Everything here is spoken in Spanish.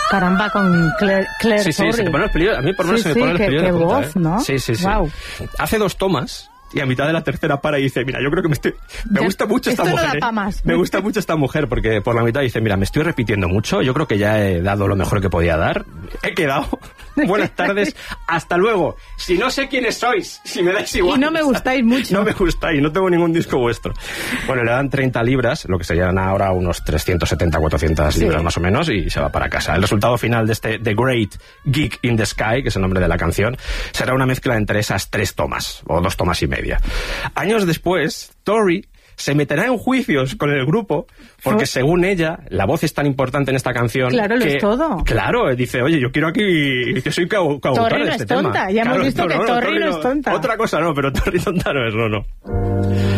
Caramba, con Claire Sí, se te ponen los pelillos, a mí por lo menos se me ponen los pelillos de punta, voz, ¿no? Sí. Wow. Hace 2 tomas y a mitad de la tercera para y dice, mira, yo creo que me gusta mucho esta mujer. No da pa' más. Me gusta mucho esta mujer porque por la mitad dice, mira, me estoy repitiendo mucho, yo creo que ya he dado lo mejor que podía dar, he quedado, buenas tardes, hasta luego. Si no sé quiénes sois, si me dais igual. Y no me gustáis mucho. No me gustáis, no tengo ningún disco vuestro. Bueno, le dan 30 libras, lo que serían ahora unos 370, 400 libras más o menos, y se va para casa. El resultado final de este The Great Geek in the Sky, que es el nombre de la canción, será una mezcla entre esas 3 tomas, o 2 tomas y media. Años después, Tori se meterá en juicios con el grupo porque según ella, la voz es tan importante en esta canción. Claro, que, lo es todo. Claro, dice, oye, yo quiero aquí, que soy coautor Torri de no este es tonta, tema. ya hemos visto que Torri no es tonta. Otra cosa no, pero Torri tonta no es, no.